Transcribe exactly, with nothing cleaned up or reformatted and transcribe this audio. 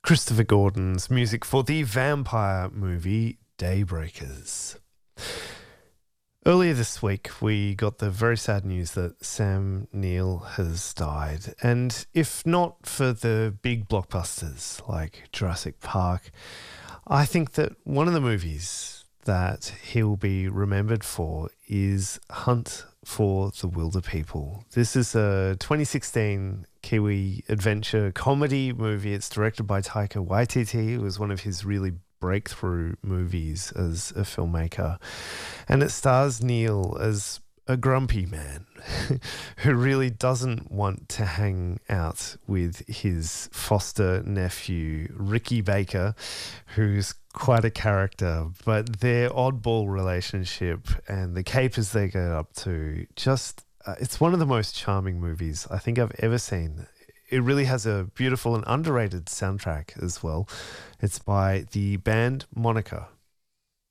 Christopher Gordon's music for the vampire movie Daybreakers. Earlier this week, we got the very sad news that Sam Neill has died. And if not for the big blockbusters like Jurassic Park, I think that one of the movies that he'll be remembered for is Hunt for the Wilderpeople. This is a twenty sixteen Kiwi adventure comedy movie. It's directed by Taika Waititi. It was one of his really breakthrough movies as a filmmaker. And it stars Neil as a grumpy man who really doesn't want to hang out with his foster nephew, Ricky Baker, who's quite a character, but their oddball relationship and the capers they get up to, just, uh, it's one of the most charming movies I think I've ever seen. It really has a beautiful and underrated soundtrack as well. It's by the band Monica.